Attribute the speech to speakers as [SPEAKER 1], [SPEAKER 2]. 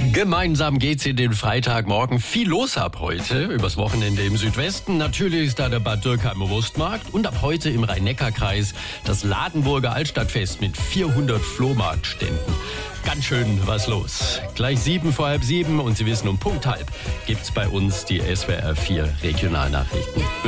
[SPEAKER 1] Gemeinsam geht's in den Freitagmorgen. Viel los ab heute. Übers Wochenende im Südwesten. Natürlich ist da der Bad Dürkheimer Wurstmarkt. Und ab heute im Rhein-Neckar-Kreis das Ladenburger Altstadtfest mit 400 Flohmarktständen. Ganz schön was los. Gleich 7:30 und Sie wissen, um Punkt halb gibt's bei uns die SWR 4 Regionalnachrichten.